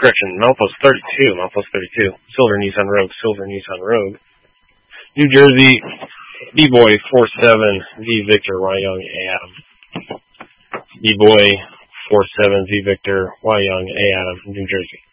correction, Malpost 32. Malpost 32. Silver Nissan Rogue. Silver Nissan Rogue. New Jersey, B-Boy 47, V Victor, Y Young Adam. B-Boy 47, V Victor, Y Young A Adam, New Jersey.